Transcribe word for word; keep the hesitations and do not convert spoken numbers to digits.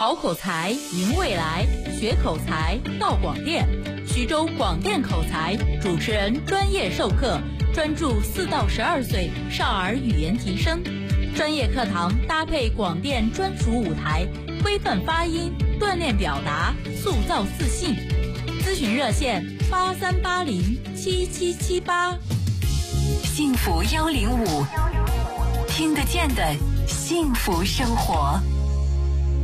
好口才，赢未来，学口才到广电。徐州广电口才主持人专业授课，专注四到十二岁少儿语言提升。专业课堂搭配广电专属舞台，规范发音，锻炼表达，塑造自信。咨询热线八三八零七七七八。 幸福幺零五，听得见的幸福生活。